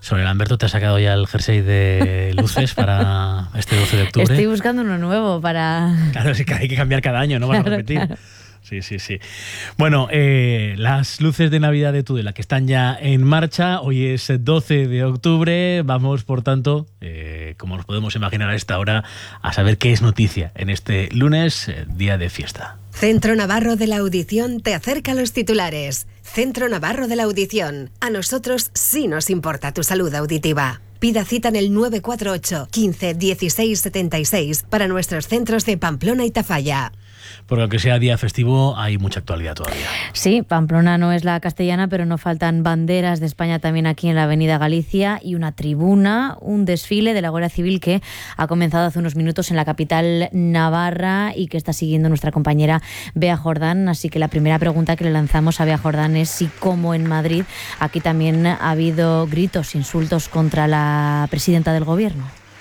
Sobre Lamberto, ¿te has sacado ya el jersey de luces para este 12 de octubre? Estoy buscando uno nuevo para... Claro, sí que hay que cambiar cada año, no van a repetir. Claro. Sí. Bueno, las luces de Navidad de Tudela que están ya en marcha. Hoy es 12 de octubre. Vamos, por tanto, como nos podemos imaginar a esta hora, a saber qué es noticia en este lunes, día de fiesta. Centro Navarro de la Audición te acerca a los titulares. Centro Navarro de la Audición. A nosotros sí nos importa tu salud auditiva. Pida cita en el 948 15 16 76 para nuestros centros de Pamplona y Tafalla. Porque aunque sea día festivo, hay mucha actualidad todavía. Sí, Pamplona no es la castellana, pero no faltan banderas de España también aquí en la Avenida Galicia y una tribuna, un desfile de la Guardia Civil que ha comenzado hace unos minutos en la capital navarra y que está siguiendo nuestra compañera Bea Jordán. Así que la primera pregunta que le lanzamos a Bea Jordán es si, como en Madrid, aquí también ha habido gritos, insultos contra la presidenta del Gobierno.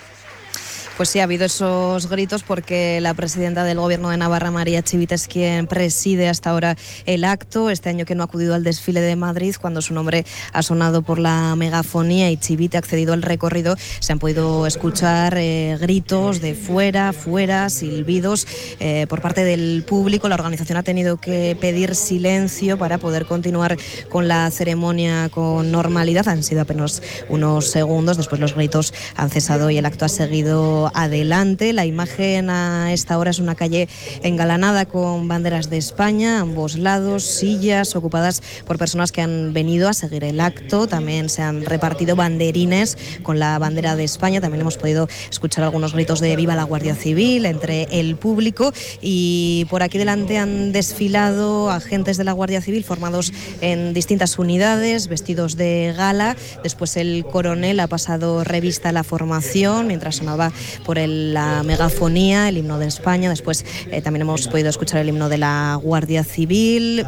Pues sí, ha habido esos gritos porque la presidenta del Gobierno de Navarra, María Chivite, es quien preside hasta ahora el acto. Este año que no ha acudido al desfile de Madrid, cuando su nombre ha sonado por la megafonía y Chivite ha accedido al recorrido, se han podido escuchar gritos de fuera, silbidos por parte del público. La organización ha tenido que pedir silencio para poder continuar con la ceremonia con normalidad. Han sido apenas unos segundos, después los gritos han cesado y el acto ha seguido adelante. La imagen a esta hora es una calle engalanada con banderas de España a ambos lados, sillas ocupadas por personas que han venido a seguir el acto. También se han repartido banderines con la bandera de España. También hemos podido escuchar algunos gritos de viva la Guardia Civil entre el público, y por aquí delante han desfilado agentes de la Guardia Civil formados en distintas unidades, vestidos de gala. Después el coronel ha pasado revista a la formación mientras sonaba por la megafonía, el himno de España. Después también hemos podido escuchar el himno de la Guardia Civil,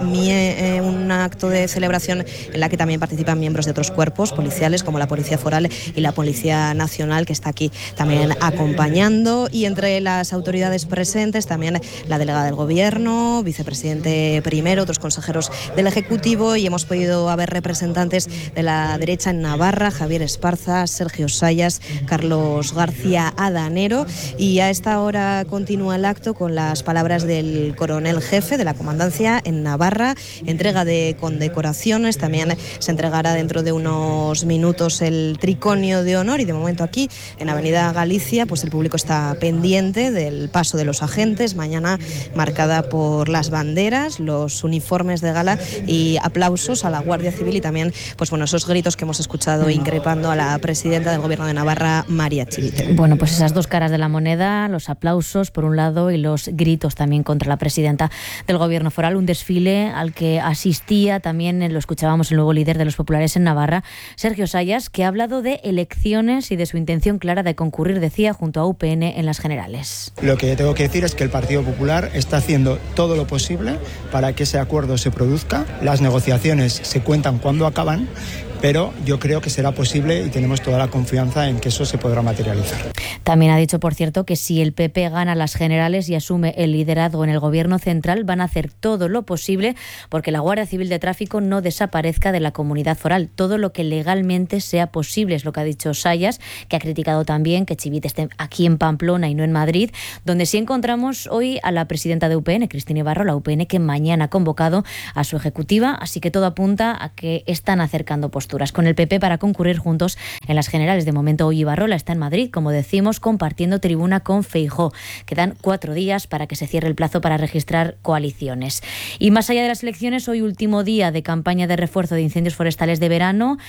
un acto de celebración en la que también participan miembros de otros cuerpos policiales como la Policía Foral y la Policía Nacional, que está aquí también acompañando, y entre las autoridades presentes también la delegada del Gobierno, vicepresidente primero, otros consejeros del Ejecutivo, y hemos podido haber representantes de la derecha en Navarra, Javier Esparza, Sergio Sayas, Carlos García Adanero. Y a esta hora continúa el acto con las palabras del coronel jefe de la comandancia en Navarra, entrega de condecoraciones. También se entregará dentro de unos minutos el triconio de honor, y de momento aquí en Avenida Galicia pues el público está pendiente del paso de los agentes, mañana marcada por las banderas, los uniformes de gala y aplausos a la Guardia Civil, y también pues bueno, esos gritos que hemos escuchado increpando a la presidenta del Gobierno de Navarra, María Chivite. Bueno, pues esas dos caras de la moneda, los aplausos por un lado y los gritos también contra la presidenta del Gobierno foral. Un desfile al que asistía también, lo escuchábamos, el nuevo líder de los populares en Navarra, Sergio Sayas, que ha hablado de elecciones y de su intención clara de concurrir, decía, junto a UPN en las generales. Lo que tengo que decir es que el Partido Popular está haciendo todo lo posible para que ese acuerdo se produzca. Las negociaciones se cuentan cuando acaban, pero yo creo que será posible y tenemos toda la confianza en que eso se podrá materializar. También ha dicho, por cierto, que si el PP gana las generales y asume el liderazgo en el Gobierno central, van a hacer todo lo posible porque la Guardia Civil de Tráfico no desaparezca de la comunidad foral. Todo lo que legalmente sea posible, es lo que ha dicho Sayas, que ha criticado también que Chivite esté aquí en Pamplona y no en Madrid, donde sí encontramos hoy a la presidenta de UPN, Cristina Ibarro, la UPN que mañana ha convocado a su ejecutiva, así que todo apunta a que están acercando posturas con el PP para concurrir juntos en las generales. De momento hoy Ibarrola está en Madrid, como decimos, compartiendo tribuna con Feijóo. Quedan 4 días para que se cierre el plazo para registrar coaliciones. Y más allá de las elecciones, hoy último día de campaña de refuerzo de incendios forestales de verano,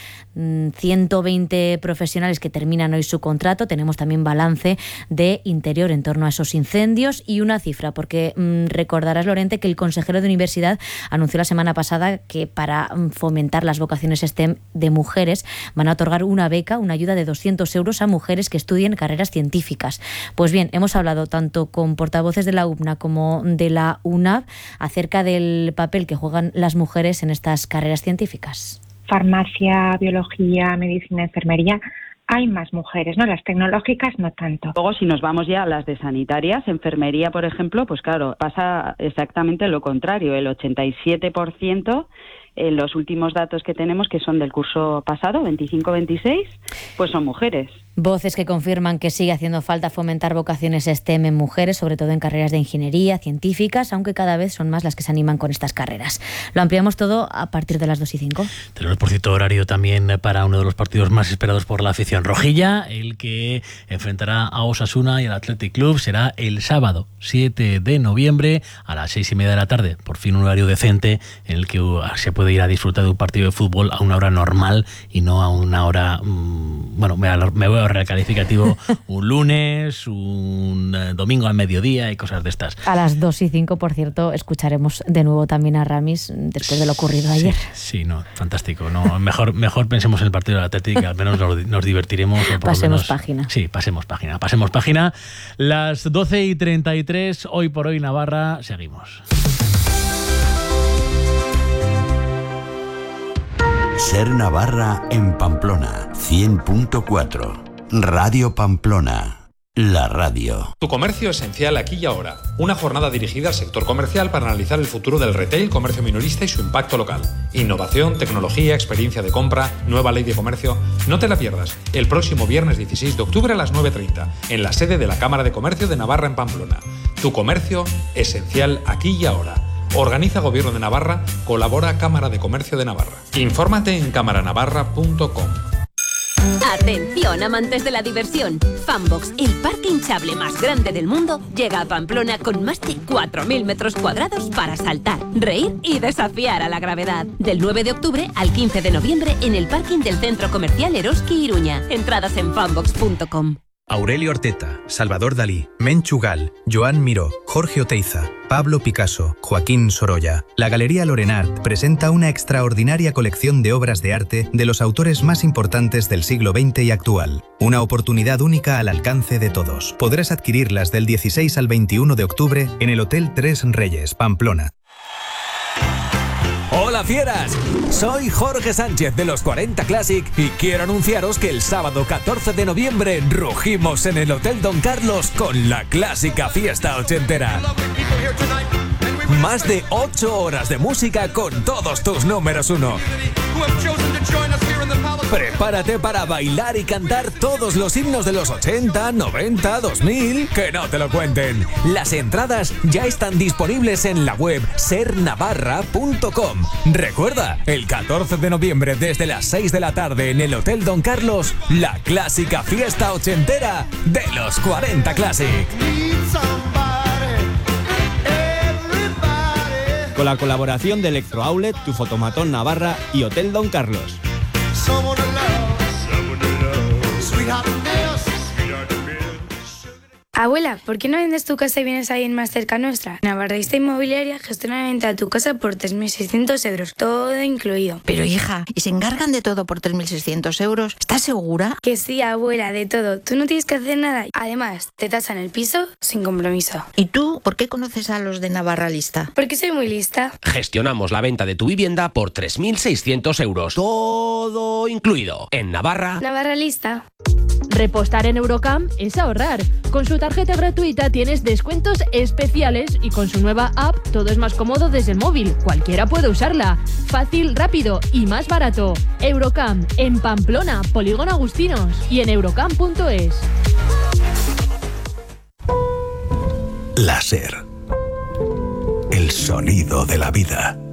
120 profesionales que terminan hoy su contrato. Tenemos también balance de Interior en torno a esos incendios y una cifra, porque recordarás, Lorente, que el consejero de Universidad anunció la semana pasada que para fomentar las vocaciones STEM de mujeres van a otorgar una beca, una ayuda de 200 euros a mujeres que estudien carreras científicas. Pues bien, hemos hablado tanto con portavoces de la UPNA como de la UNAV acerca del papel que juegan las mujeres en estas carreras científicas. Farmacia, biología, medicina, enfermería, hay más mujeres, ¿no? Las tecnológicas no tanto. Luego, si nos vamos ya a las de sanitarias, enfermería, por ejemplo, pues claro, pasa exactamente lo contrario. El 87% los últimos datos que tenemos, que son del curso pasado, 25-26, pues son mujeres. Voces que confirman que sigue haciendo falta fomentar vocaciones STEM en mujeres, sobre todo en carreras de ingeniería, científicas, aunque cada vez son más las que se animan con estas carreras. Lo ampliamos todo a partir de las 2:05. Tenemos, por cierto, horario también para uno de los partidos más esperados por la afición rojilla, el que enfrentará a Osasuna y al Athletic Club. Será el sábado 7 de noviembre a las 6:30 de la tarde. Por fin un horario decente en el que se puede ir a disfrutar de un partido de fútbol a una hora normal y no a una hora, bueno, me voy a recalificativo, un lunes, un domingo al mediodía y cosas de estas. A las 2:05, por cierto, escucharemos de nuevo también a Ramis después de lo ocurrido ayer. Sí, no, fantástico. No, mejor pensemos en el partido del Athletic, al menos nos divertiremos. O por pasemos lo menos, página. Sí, pasemos página. Las 12:33, hoy por hoy Navarra, seguimos. Ser Navarra en Pamplona, 100.4. Radio Pamplona, la radio. Tu comercio esencial aquí y ahora. Una jornada dirigida al sector comercial para analizar el futuro del retail, comercio minorista y su impacto local. Innovación, tecnología, experiencia de compra, nueva ley de comercio. No te la pierdas. El próximo viernes 16 de octubre a las 9:30, en la sede de la Cámara de Comercio de Navarra en Pamplona. Tu comercio esencial aquí y ahora. Organiza Gobierno de Navarra, colabora Cámara de Comercio de Navarra. Infórmate en camaranavarra.com. Atención, amantes de la diversión. Fanbox, el parque hinchable más grande del mundo, llega a Pamplona con más de 4.000 metros cuadrados para saltar, reír y desafiar a la gravedad. Del 9 de octubre al 15 de noviembre en el parking del Centro Comercial Eroski Iruña. Entradas en fanbox.com. Aurelio Arteta, Salvador Dalí, Menchu Gal, Joan Miró, Jorge Oteiza, Pablo Picasso, Joaquín Sorolla. La Galería Lorenart presenta una extraordinaria colección de obras de arte de los autores más importantes del siglo XX y actual. Una oportunidad única al alcance de todos. Podrás adquirirlas del 16 al 21 de octubre en el Hotel Tres Reyes, Pamplona. ¡Hola fieras! Soy Jorge Sánchez de los 40 Classic y quiero anunciaros que el sábado 14 de noviembre rugimos en el Hotel Don Carlos con la clásica fiesta ochentera. Más de 8 horas de música con todos tus números uno. Prepárate para bailar y cantar todos los himnos de los 80, 90, 2000. ¡Que no te lo cuenten! Las entradas ya están disponibles en la web sernavarra.com. Recuerda, el 14 de noviembre desde las 6 de la tarde en el Hotel Don Carlos, la clásica fiesta ochentera de los 40 Classic. Con la colaboración de Electro Outlet, Tu Fotomatón Navarra y Hotel Don Carlos. Abuela, ¿por qué no vendes tu casa y vienes ahí más cerca nuestra? Navarrista Inmobiliaria gestiona la venta de tu casa por 3.600 euros, todo incluido. Pero hija, ¿y se encargan de todo por 3.600 euros? ¿Estás segura? Que sí, abuela, de todo. Tú no tienes que hacer nada. Además, te tasan el piso sin compromiso. ¿Y tú por qué conoces a los de Navarra Lista? Porque soy muy lista. Gestionamos la venta de tu vivienda por 3.600 euros, todo incluido. En Navarra. Navarra Lista. Repostar en Eurocam es ahorrar. Con su tarjeta gratuita tienes descuentos especiales y con su nueva app todo es más cómodo desde el móvil. Cualquiera puede usarla. Fácil, rápido y más barato. Eurocam, en Pamplona, Polígono Agustinos y en eurocam.es. Láser. El sonido de la vida.